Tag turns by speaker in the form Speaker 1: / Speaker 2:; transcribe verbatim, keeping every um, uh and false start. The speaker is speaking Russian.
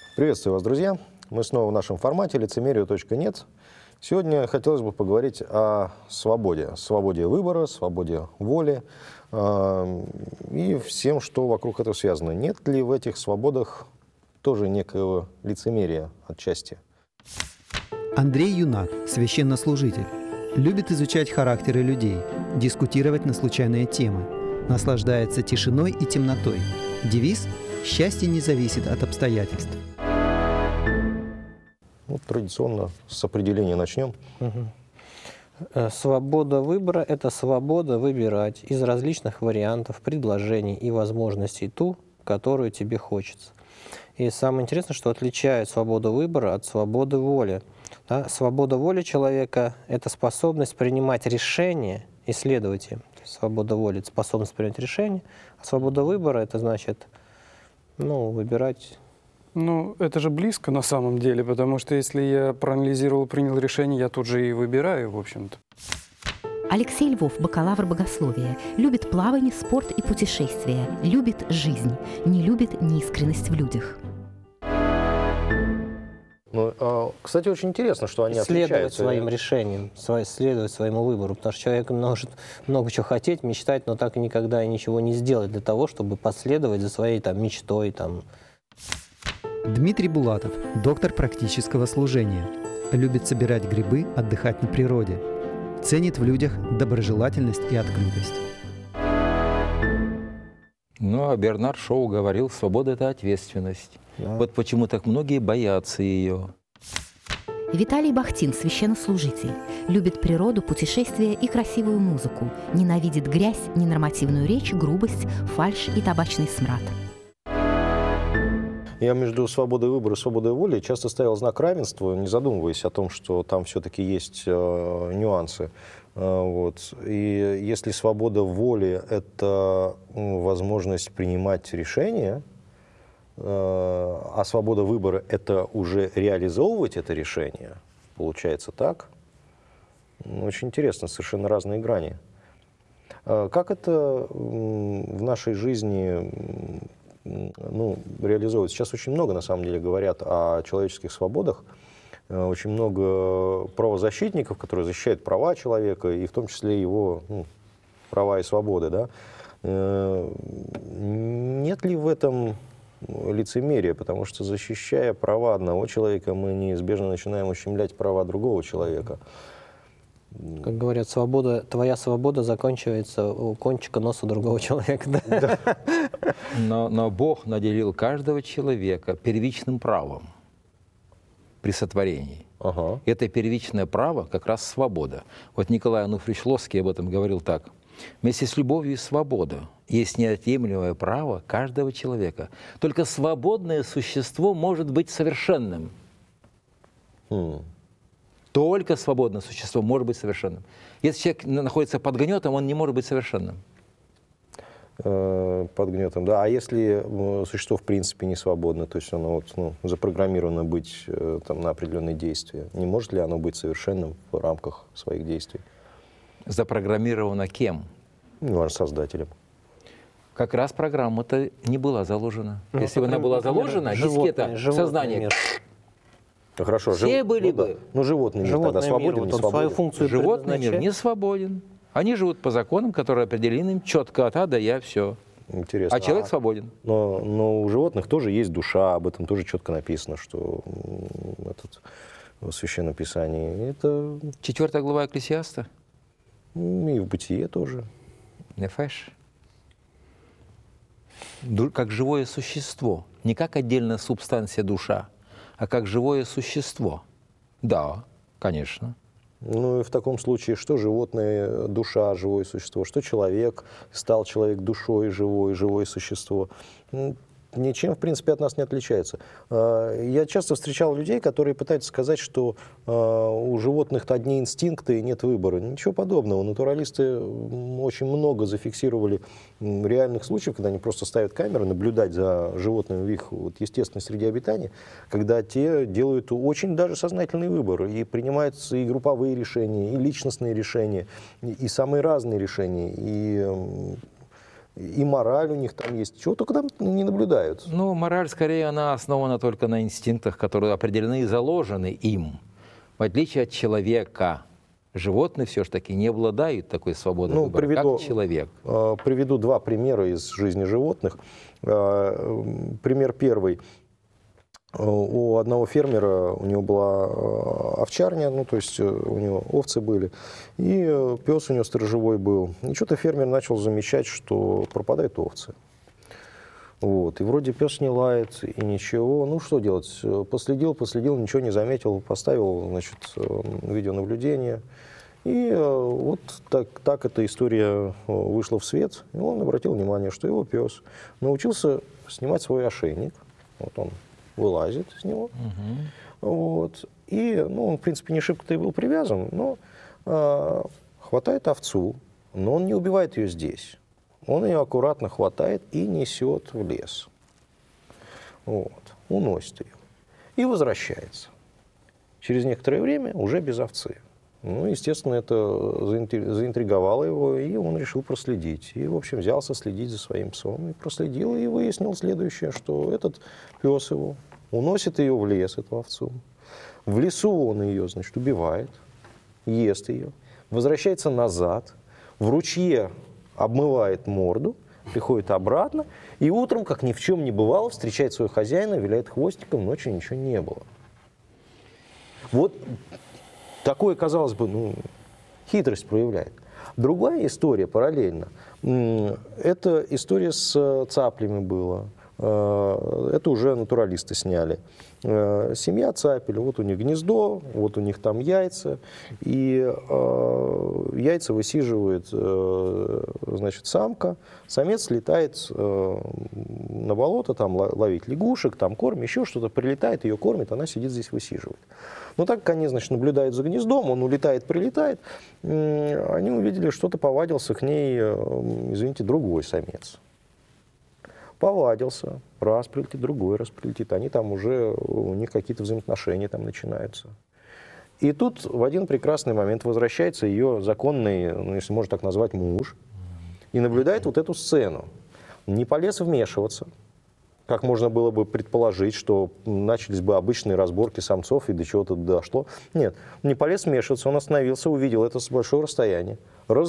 Speaker 1: Приветствую вас, друзья. Мы снова в нашем формате лицемерию точка нет. Сегодня хотелось бы поговорить о свободе. Свободе выбора, свободе воли э, и всем, что вокруг этого связано. Нет ли в этих свободах тоже некоего лицемерия отчасти?
Speaker 2: Андрей Юнак, священнослужитель. Любит изучать характеры людей, дискутировать на случайные темы. Наслаждается тишиной и темнотой. Девиз «Счастье не зависит от обстоятельств».
Speaker 1: Ну, традиционно с определения начнем.
Speaker 3: Угу. Свобода выбора – это свобода выбирать из различных вариантов, предложений и возможностей ту, которую тебе хочется. И самое интересное, что отличает свободу выбора от свободы воли. Да? Свобода воли человека – это способность принимать решения и следовать им. То есть свобода воли – это способность принять решения, а свобода выбора – это значит ну, выбирать.
Speaker 4: Ну, это же близко на самом деле, потому что если я проанализировал, принял решение, я тут же и выбираю, в общем-то.
Speaker 5: Алексей Львов, бакалавр богословия, любит плавание, спорт и путешествия, любит жизнь, не любит неискренность в людях.
Speaker 1: Ну, а, кстати, очень интересно, что они
Speaker 3: следовать
Speaker 1: отличаются.
Speaker 3: своим решениям, следовать своему выбору, потому что человек может много чего хотеть, мечтать, но так и никогда ничего не сделать для того, чтобы последовать за своей там, мечтой. Там.
Speaker 2: Дмитрий Булатов, доктор практического служения. Любит собирать грибы, отдыхать на природе. Ценит в людях доброжелательность и открытость.
Speaker 6: Ну, а Бернард Шоу говорил, свобода – это ответственность. Да. Вот почему так многие боятся ее.
Speaker 5: Виталий Бахтин, священнослужитель. Любит природу, путешествия и красивую музыку. Ненавидит грязь, ненормативную речь, грубость, фальшь и табачный смрад.
Speaker 1: Я между свободой выбора и свободой воли часто ставил знак равенства, не задумываясь о том, что там все-таки есть э, нюансы. Э, вот. И если свобода воли – это э, возможность принимать решения, э, а свобода выбора – это уже реализовывать это решение, получается так. Очень интересно, совершенно разные грани. Э, как это э, в нашей жизни ну, реализовывать? Сейчас очень много, на самом деле, говорят о человеческих свободах. Очень много правозащитников, которые защищают права человека, и в том числе его ну, права и свободы. Да? Нет ли в этом лицемерия? Потому что, защищая права одного человека, мы неизбежно начинаем ущемлять права другого человека.
Speaker 3: Как говорят, свобода, твоя свобода заканчивается у кончика носа другого человека. Да?
Speaker 1: Да.
Speaker 6: Но, но Бог наделил каждого человека первичным правом при сотворении. Ага. Это первичное право как раз свобода. Вот Николай Ануфриевич Лосский об этом говорил так. Вместе с любовью и свободой есть неотъемлемое право каждого человека. Только свободное существо может быть совершенным. Хм. Только свободное существо может быть совершенным. Если человек находится под гнетом, он не может быть совершенным.
Speaker 1: Под гнетом, да. А если существо в принципе не свободно, то есть оно вот, ну, запрограммировано быть там, на определенные действия, не может ли оно быть совершенным в рамках своих действий?
Speaker 6: Запрограммировано кем?
Speaker 1: Ну, создателем.
Speaker 6: Как раз программа-то не была заложена. Ну, если бы она была заложена, дискета сознания...
Speaker 1: Хорошо,
Speaker 6: все
Speaker 1: жив...
Speaker 6: были
Speaker 1: ну,
Speaker 6: бы.
Speaker 1: Да. Ну, животный мир
Speaker 3: животный
Speaker 1: тогда свободен,
Speaker 3: мир,
Speaker 1: не
Speaker 3: вот
Speaker 1: свободен?
Speaker 3: Свою функцию
Speaker 6: животный мир не свободен. Они живут по законам, которые определены им четко от А до Я, все.
Speaker 1: Интересно.
Speaker 6: А человек свободен.
Speaker 1: Но, но у животных тоже есть душа, об этом тоже четко написано, что этот, в Священном Писании. Это...
Speaker 6: Четвертая глава Экклесиаста.
Speaker 1: И в Бытие тоже.
Speaker 6: Нефеш. Как живое существо. Не как отдельная субстанция душа, а как живое существо. Да, конечно.
Speaker 1: Ну и в таком случае, что животное, душа, живое существо, что человек, стал человек душой, живое, живое существо. Ничем, в принципе, от нас не отличается. Я часто встречал людей, которые пытаются сказать, что у животных одни инстинкты и нет выбора. Ничего подобного. Натуралисты очень много зафиксировали реальных случаев, когда они просто ставят камеры, наблюдать за животными в их вот, естественной среде обитания, когда те делают очень даже сознательный выбор и принимаются и групповые решения, и личностные решения, и самые разные решения. И и мораль у них там есть. Чего только там не наблюдают.
Speaker 6: Ну, мораль, скорее, она основана только на инстинктах, которые определены и заложены им. В отличие от человека, животные все-таки не обладают такой свободой
Speaker 1: Ну,
Speaker 6: выбора,
Speaker 1: приведу,
Speaker 6: как человек.
Speaker 1: э, приведу два примера из жизни животных. Э, пример первый. У одного фермера, у него была овчарня, ну, то есть у него овцы были, и пес у него сторожевой был. И что-то фермер начал замечать, что пропадают овцы. Вот. И вроде пес не лает, и ничего. Ну, что делать? Последил, последил, ничего не заметил, поставил, значит, видеонаблюдение. И вот так, так эта история вышла в свет, и он обратил внимание, что его пес научился снимать свой ошейник. Вот он вылазит из него. Угу. Вот. И, ну, он, в принципе, не шибко-то и был привязан, но э, хватает овцу, но он не убивает ее здесь. Он ее аккуратно хватает и несет в лес. Вот. Уносит ее. И возвращается. Через некоторое время уже без овцы. Ну, естественно, это заинтриговало его, и он решил проследить. И, в общем, взялся следить за своим псом. И проследил, и выяснил следующее, что этот пес его уносит ее в лес, эту овцу. В лесу он ее, значит, убивает, ест ее, возвращается назад, в ручье обмывает морду, приходит обратно, и утром, как ни в чем не бывало, встречает своего хозяина, виляет хвостиком, ночью ничего не было. Вот такое, казалось бы, ну, хитрость проявляет. Другая история параллельно. Это история с цаплями была. Это уже натуралисты сняли. Семья цапель, вот у них гнездо, вот у них там яйца, и яйца высиживает, значит, самка, самец летает на болото, там ловить лягушек, там корм, еще что-то, прилетает, ее кормит, она сидит здесь, высиживает. Но так как они, значит, наблюдают за гнездом, он улетает, прилетает, они увидели, что-то повадился к ней, извините, другой самец. Повадился, раз прилетит, другой раз прилетит. Они там уже, у них какие-то взаимоотношения там начинаются. И тут в один прекрасный момент возвращается ее законный, ну, если можно так назвать, муж, и наблюдает вот эту сцену. Не полез вмешиваться, как можно было бы предположить, что начались бы обычные разборки самцов и до чего-то дошло. Нет, не полез вмешиваться, он остановился, увидел это с большого расстояния.